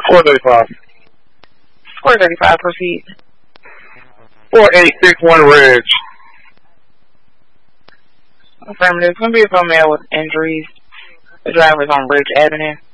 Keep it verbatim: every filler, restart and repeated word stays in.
four thirty-five. four thirty-five, proceed. four eight six one Ridge. Affirmative. Going to be a female with injuries. The driver's on Ridge Avenue.